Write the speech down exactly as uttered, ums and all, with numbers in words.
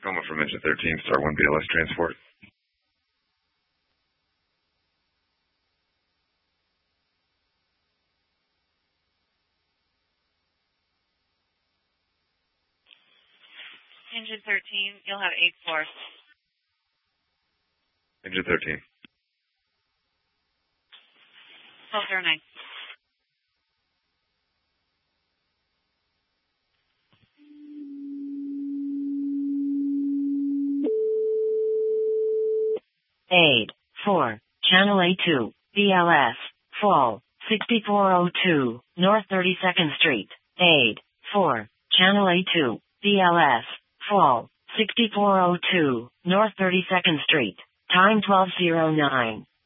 Tacoma from engine thirteen, Star one B L S transport. Engine thirteen, you'll have eight four. Engine thirteen. twelve zero nine. eight four, Channel A two, B L S, Fall, sixty-four oh two, North thirty-second Street. eight four, Channel A two, B L S, Fall, sixty-four oh two, North thirty-second Street. Time twelve oh nine.